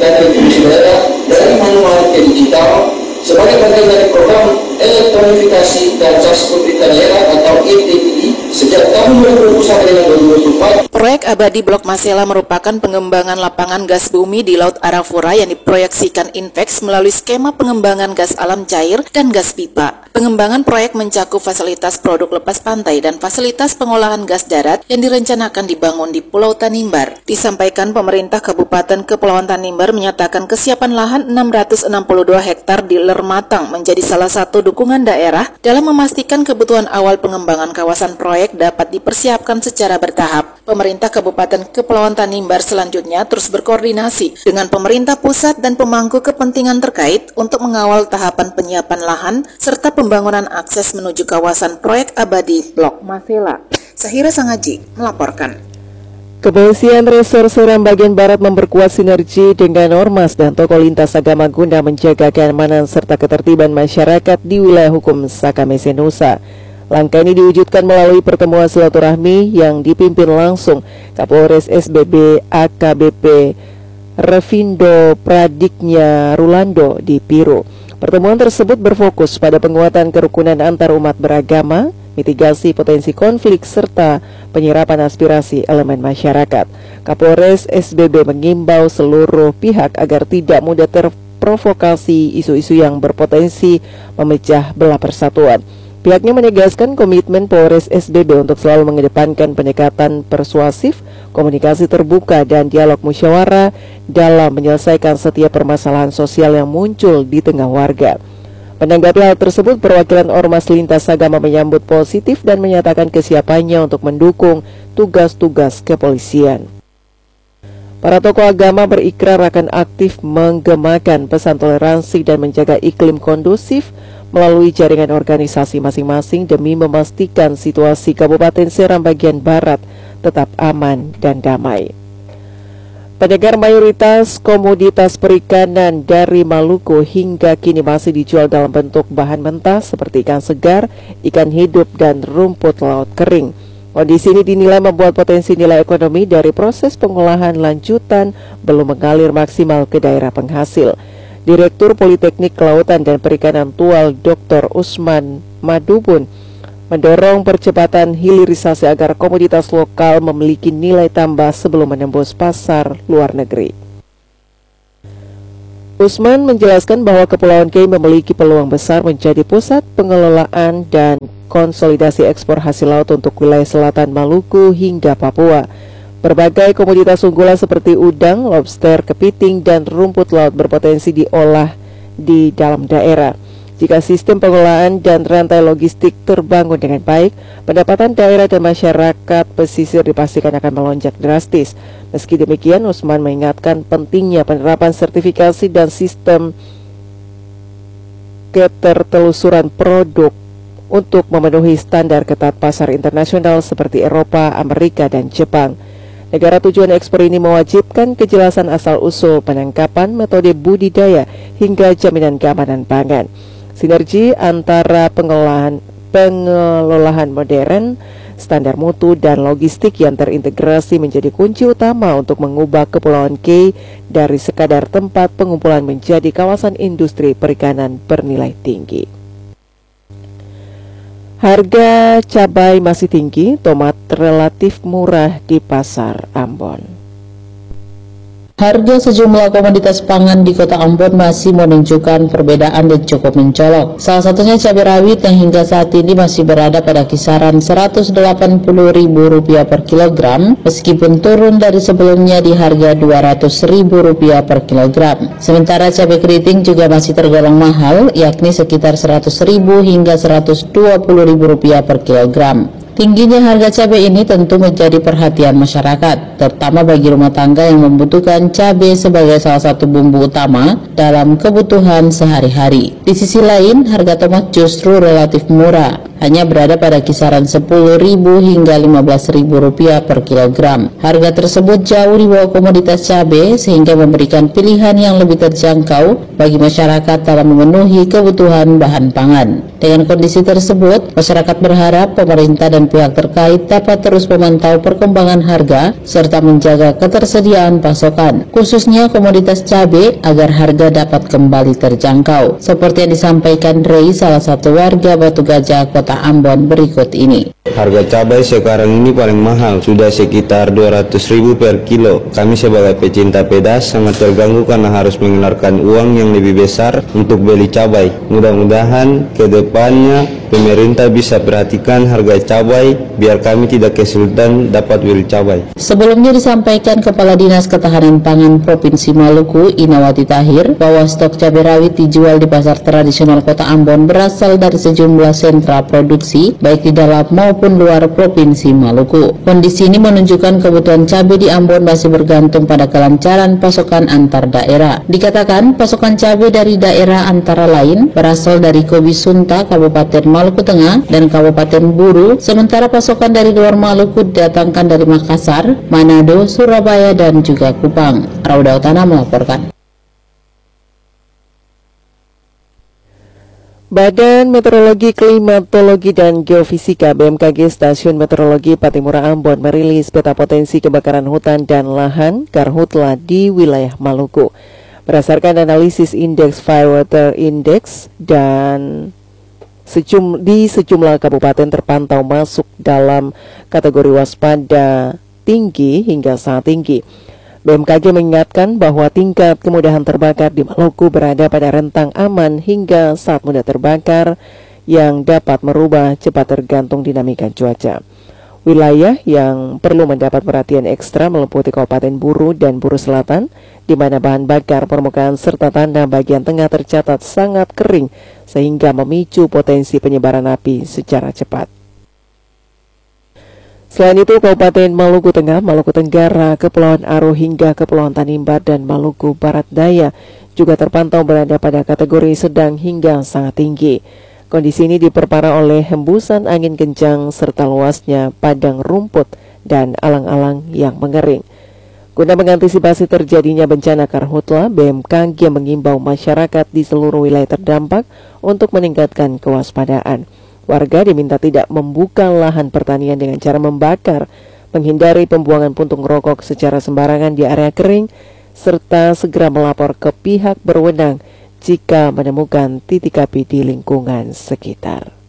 dan distribusi data dari manual ke digital sebagai bagian dari program elektronifikasi transaksi pemerintah daerah atau ETPD sejak tahun 2021 dengan 2024. Proyek abadi Blok Masela merupakan pengembangan lapangan gas bumi di Laut Arafura yang diproyeksikan Inpex melalui skema pengembangan gas alam cair dan gas pipa. Pengembangan proyek mencakup fasilitas produk lepas pantai dan fasilitas pengolahan gas darat yang direncanakan dibangun di Pulau Tanimbar. Disampaikan pemerintah Kabupaten Kepulauan Tanimbar menyatakan kesiapan lahan 662 hektar di Lermatang menjadi salah satu dukungan daerah dalam memastikan kebutuhan awal pengembangan kawasan proyek dapat dipersiapkan secara bertahap. Pemerintah Kabupaten Kepulauan Tanimbar selanjutnya terus berkoordinasi dengan pemerintah pusat dan pemangku kepentingan terkait untuk mengawal tahapan penyiapan lahan serta pembangunan akses menuju kawasan proyek abadi Blok Masela. Sahira Sangaji melaporkan. Kepolisian Resor Seram bagian Barat memperkuat sinergi dengan ormas dan tokoh lintas agama guna menjaga keamanan serta ketertiban masyarakat di wilayah hukum Sakamese Nusa. Langkah ini diwujudkan melalui pertemuan silaturahmi yang dipimpin langsung Kapolres SBB AKBP Revindo Pradiknya Rulando di Piro. Pertemuan tersebut berfokus pada penguatan kerukunan antar umat beragama, mitigasi potensi konflik, serta penyerapan aspirasi elemen masyarakat. Kapolres SBB mengimbau seluruh pihak agar tidak mudah terprovokasi isu-isu yang berpotensi memecah belah persatuan. Pihaknya menegaskan komitmen Polres SBB untuk selalu mengedepankan pendekatan persuasif, komunikasi terbuka, dan dialog musyawarah dalam menyelesaikan setiap permasalahan sosial yang muncul di tengah warga. Menanggapi hal tersebut, perwakilan ormas lintas agama menyambut positif dan menyatakan kesiapannya untuk mendukung tugas-tugas kepolisian. Para tokoh agama berikrar akan aktif menggemakan pesan toleransi dan menjaga iklim kondusif melalui jaringan organisasi masing-masing demi memastikan situasi Kabupaten Seram bagian Barat tetap aman dan damai. Pedagang mayoritas komoditas perikanan dari Maluku hingga kini masih dijual dalam bentuk bahan mentah seperti ikan segar, ikan hidup, dan rumput laut kering. Kondisi ini dinilai membuat potensi nilai ekonomi dari proses pengolahan lanjutan belum mengalir maksimal ke daerah penghasil. Direktur Politeknik Kelautan dan Perikanan Tual Dr. Usman Madubun mendorong percepatan hilirisasi agar komoditas lokal memiliki nilai tambah sebelum menembus pasar luar negeri. Usman menjelaskan bahwa Kepulauan K memiliki peluang besar menjadi pusat pengelolaan dan konsolidasi ekspor hasil laut untuk wilayah selatan Maluku hingga Papua. Berbagai komoditas unggulan seperti udang, lobster, kepiting, dan rumput laut berpotensi diolah di dalam daerah. Jika sistem pengolahan dan rantai logistik terbangun dengan baik, pendapatan daerah dan masyarakat pesisir dipastikan akan melonjak drastis. Meski demikian, Usman mengingatkan pentingnya penerapan sertifikasi dan sistem ketertelusuran produk untuk memenuhi standar ketat pasar internasional seperti Eropa, Amerika, dan Jepang. Negara tujuan ekspor ini mewajibkan kejelasan asal-usul penangkapan, metode budidaya, hingga jaminan keamanan pangan. Sinergi antara pengelolaan modern, standar mutu, dan logistik yang terintegrasi menjadi kunci utama untuk mengubah Kepulauan K dari sekadar tempat pengumpulan menjadi kawasan industri perikanan bernilai tinggi. Harga cabai masih tinggi, tomat relatif murah di pasar Ambon. Harga sejumlah komoditas pangan di kota Ambon masih menunjukkan perbedaan dan cukup mencolok. Salah satunya cabai rawit yang hingga saat ini masih berada pada kisaran Rp180.000 per kilogram, meskipun turun dari sebelumnya di harga Rp200.000 per kilogram. Sementara cabai keriting juga masih tergolong mahal, yakni sekitar Rp100.000 hingga Rp120.000 per kilogram. Tingginya harga cabai ini tentu menjadi perhatian masyarakat, terutama bagi rumah tangga yang membutuhkan cabai sebagai salah satu bumbu utama dalam kebutuhan sehari-hari. Di sisi lain, harga tomat justru relatif murah. hanya berada pada kisaran Rp10.000 hingga Rp15.000 per kilogram. Harga tersebut jauh di bawah komoditas cabai sehingga memberikan pilihan yang lebih terjangkau bagi masyarakat dalam memenuhi kebutuhan bahan pangan. Dengan kondisi tersebut, masyarakat berharap pemerintah dan pihak terkait dapat terus memantau perkembangan harga serta menjaga ketersediaan pasokan, khususnya komoditas cabai agar harga dapat kembali terjangkau. Seperti yang disampaikan Rey, salah satu warga Batu Gajah, Kota Ambon berikut ini. Harga cabai sekarang ini paling mahal, sudah sekitar 200.000 per kilo. Kami sebagai pecinta pedas sangat terganggu karena harus mengeluarkan uang yang lebih besar untuk beli cabai. Mudah-mudahan ke depannya pemerintah bisa perhatikan harga cabai biar kami tidak kesulitan dapat beli cabai. Sebelumnya disampaikan Kepala Dinas Ketahanan Pangan Provinsi Maluku, Inawati Tahir, bahwa stok cabai rawit dijual di pasar tradisional Kota Ambon berasal dari sejumlah sentra produksi baik di dalam maupun luar Provinsi Maluku. Kondisi ini menunjukkan kebutuhan cabai di Ambon masih bergantung pada kelancaran pasokan antar daerah. Dikatakan pasokan cabai dari daerah antara lain berasal dari Kobi Sunta, Kabupaten Maluku Tengah dan Kabupaten Buru, sementara pasokan dari luar Maluku didatangkan dari Makassar, Manado, Surabaya dan juga Kupang. Rauda Utana melaporkan. Badan Meteorologi, Klimatologi, dan Geofisika BMKG Stasiun Meteorologi Patimura Ambon merilis peta potensi kebakaran hutan dan lahan karhutla di wilayah Maluku. Berdasarkan analisis indeks Fire Water Index dan di sejumlah kabupaten terpantau masuk dalam kategori waspada tinggi hingga sangat tinggi. BMKG mengingatkan bahwa tingkat kemudahan terbakar di Maluku berada pada rentang aman hingga saat mudah terbakar yang dapat merubah cepat tergantung dinamika cuaca. Wilayah yang perlu mendapat perhatian ekstra meliputi Kabupaten Buru dan Buru Selatan, di mana bahan bakar, permukaan, serta tanah bagian tengah tercatat sangat kering sehingga memicu potensi penyebaran api secara cepat. Selain itu, Kabupaten Maluku Tengah, Maluku Tenggara, Kepulauan Aru hingga Kepulauan Tanimbar dan Maluku Barat Daya juga terpantau berada pada kategori sedang hingga sangat tinggi. Kondisi ini diperparah oleh hembusan angin kencang serta luasnya padang rumput dan alang-alang yang mengering. Guna mengantisipasi terjadinya bencana karhutla, BMKG mengimbau masyarakat di seluruh wilayah terdampak untuk meningkatkan kewaspadaan. Warga diminta tidak membuka lahan pertanian dengan cara membakar, menghindari pembuangan puntung rokok secara sembarangan di area kering, serta segera melapor ke pihak berwenang jika menemukan titik api di lingkungan sekitar.